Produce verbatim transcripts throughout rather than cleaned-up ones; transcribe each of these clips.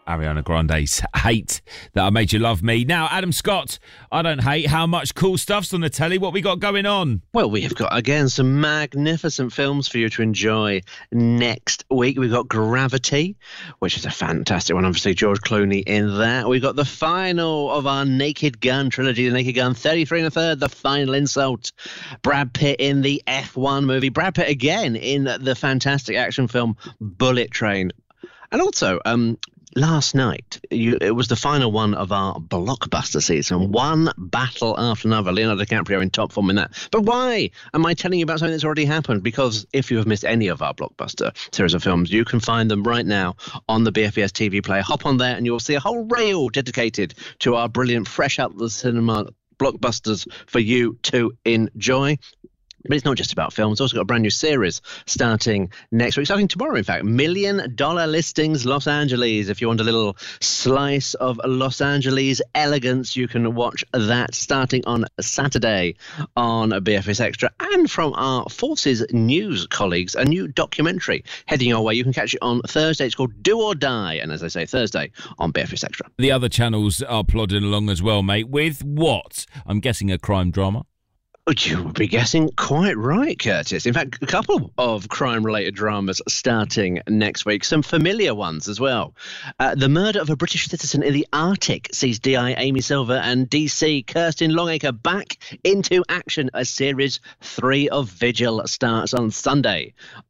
Ariana Grande's Hate That I Made You Love Me. Now, Adam Scott, I don't hate how much cool stuff's on the telly. What we got going on? Well, we have got, again, some magnificent films for you to enjoy next week. We've got Gravity, which is a fantastic one. Obviously, George Clooney in that. We've got the final of our Naked Gun trilogy, The Naked Gun, thirty-three and a third, The Final Insult. Brad Pitt in the F one movie. Brad Pitt again in the fantastic action film Bullet Train. And also, um, last night, you, it was the final one of our blockbuster season. One battle after another. Leonardo DiCaprio in top form in that. But why am I telling you about something that's already happened? Because if you have missed any of our blockbuster series of films, you can find them right now on the B F B S T V player. Hop on there and you'll see a whole reel dedicated to our brilliant, fresh out the cinema blockbusters for you to enjoy. But it's not just about films. It's also got a brand new series starting next week, starting tomorrow, in fact. Million Dollar Listings Los Angeles. If you want a little slice of Los Angeles elegance, you can watch that starting on Saturday on B F S Extra. And from our Forces News colleagues, a new documentary heading your way. You can catch it on Thursday. It's called Do or Die. And as I say, Thursday on B F S Extra. The other channels are plodding along as well, mate. With what? I'm guessing a crime drama. You would be guessing quite right, Curtis. In fact, a couple of crime-related dramas starting next week. Some familiar ones as well. Uh, the murder of a British citizen in the Arctic sees D I Amy Silver and D C Kirsten Longacre back into action as Series three of Vigil starts on Sunday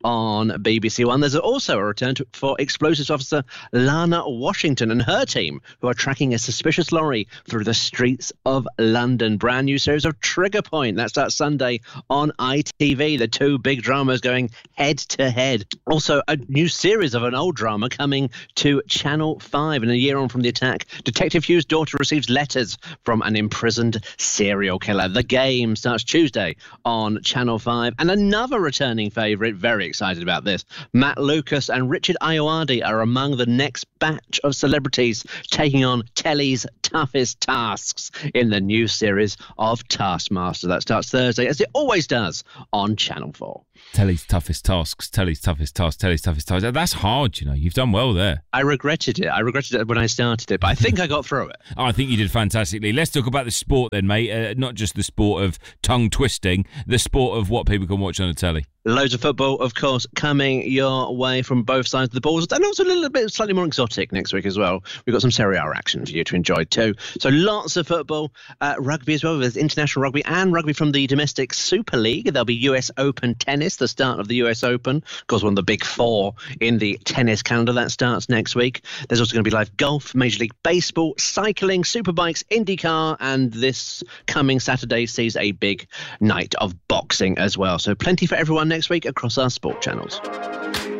on B B C One. There's also a return to, for Explosives Officer Lana Washington and her team, who are tracking a suspicious lorry through the streets of London. Brand new series of Trigger Point. That starts Sunday on I T V. The two big dramas going head to head. Also, a new series of an old drama coming to Channel five. And a year on from the attack, Detective Hugh's daughter receives letters from an imprisoned serial killer. The Game starts Tuesday on Channel five. And another returning favourite, very excited about this, Matt Lucas and Richard Ayoade are among the next batch of celebrities taking on telly's toughest tasks in the new series of Taskmaster. That starts Thursday, as it always does, on Channel four. Telly's toughest tasks, Telly's toughest tasks, Telly's toughest tasks. That's hard, you know. You've done well there. I regretted it. I regretted it when I started it, but I think I got through it. Oh, I think you did fantastically. Let's talk about the sport then, mate. Uh, not just the sport of tongue twisting, the sport of what people can watch on the telly. Loads of football, of course, coming your way from both sides of the balls. And also a little bit slightly more exotic next week as well. We've got some Serie A action for you to enjoy too. So lots of football, uh, rugby as well. There's international rugby and rugby from the domestic Super League. There'll be U S Open tennis, the start of the U S Open. Of course, one of the big four in the tennis calendar. That starts next week. There's also going to be live golf, Major League Baseball, cycling, Superbikes, IndyCar. And this coming Saturday sees a big night of boxing as well. So plenty for everyone next week across our sport channels.